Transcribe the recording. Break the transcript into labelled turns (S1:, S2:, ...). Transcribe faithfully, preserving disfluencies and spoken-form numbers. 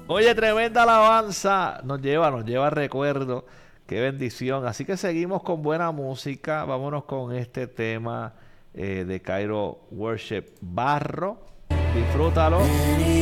S1: Oye, tremenda alabanza. Nos lleva, nos lleva a recuerdo. Qué bendición. Así que seguimos con buena música. Vámonos con este tema eh, de Cairo Worship Barro. Disfrútalo.